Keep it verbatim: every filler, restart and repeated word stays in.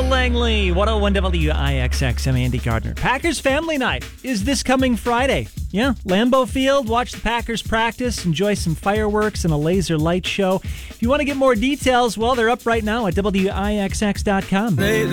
Langley, one oh one W I X X. I'm Andy Gardner. Packers Family Night is this coming Friday. Yeah, Lambeau Field. Watch the Packers practice. Enjoy some fireworks and a laser light show. If you want to get more details, well, they're up right now at W I X X dot com. They,